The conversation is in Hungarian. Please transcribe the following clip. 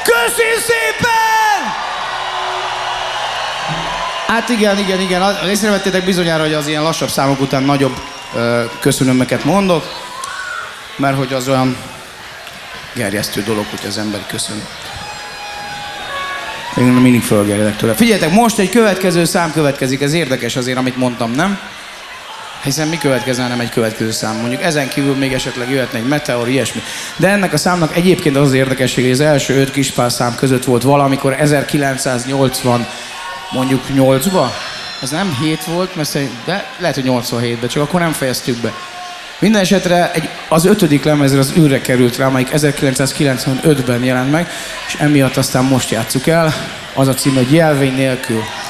Köszi szépen! Hát igen. Észrevettétek bizonyára, hogy az ilyen lassabb számok után nagyobb köszönömeket mondok, mert hogy az olyan gerjesztő dolog, hogy az ember köszön. Én mindig fölgerjedek tőle. Figyeljetek, most egy következő szám következik, ez érdekes azért, amit mondtam, nem? Hiszen mi következne, nem egy következő szám. Mondjuk ezen kívül még esetleg jöhetne egy meteor, ilyesmi. De ennek a számnak egyébként az érdekesség, hogy az első 5 Kispál szám között volt valamikor 1980, mondjuk 8-ba. Ez nem 7 volt, de lehet, hogy 87-ben, csak akkor nem fejeztük be. Minden esetre az 5. lemezre az űrre került rá, amelyik 1995-ben jelent meg, és emiatt aztán most játsszuk el. Az a cím, hogy Jelvény nélkül.